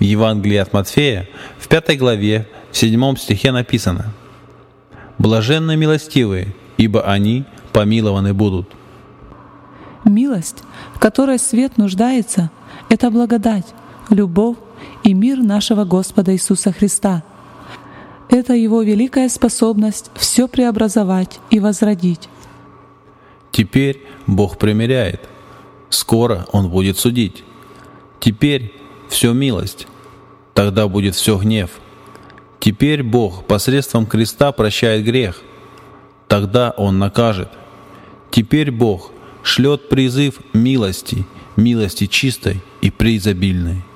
В Евангелии от Матфея, в 5 главе, в 7 стихе написано: «Блаженны милостивые, ибо они помилованы будут». Милость, в которой свет нуждается, — это благодать, любовь и мир нашего Господа Иисуса Христа. Это Его великая способность все преобразовать и возродить. Теперь Бог примиряет. Скоро Он будет судить. Теперь все милость. Тогда будет все гнев. Теперь Бог посредством креста прощает грех. Тогда Он накажет. Теперь Бог шлет призыв милости, милости чистой и преизобильной.